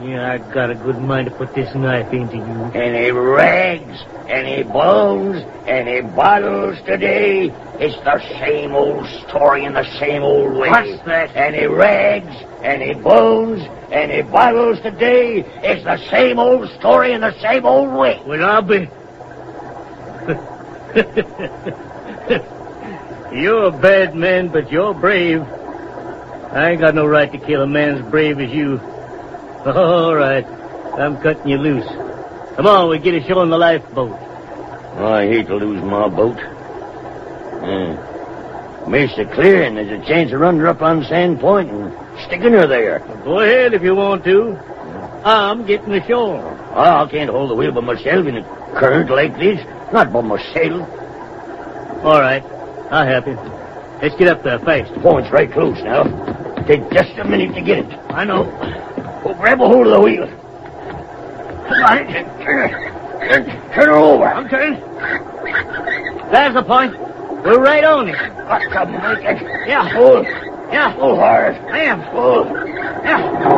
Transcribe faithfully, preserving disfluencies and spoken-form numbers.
Yeah, I got a good mind to put this knife into you. Any rags, any bones, any bottles today, it's the same old story in the same old way. What's that? Any rags, any bones, any bottles today, it's the same old story in the same old way. Well, I'll be... You're a bad man, but you're brave. I ain't got no right to kill a man as brave as you. All right. I'm cutting you loose. Come on, we get ashore on the lifeboat. Oh, I hate to lose my boat. Yeah. Makes it clear, and there's a chance of running her up on Sand Point and sticking her there. Well, go ahead if you want to. I'm getting ashore. Oh, I can't hold the wheel by myself in a current like this. Not by myself. All right. I'll help you. Let's get up there fast. The point's right close now. Take just a minute to get it. I know. Oh, grab a hold of the wheel. Come on. Turn, turn her over. I'm turning. There's the point. We're right on it. Got to make it. Yeah. Pull. Yeah. Pull hard. I am. Pull. Yeah.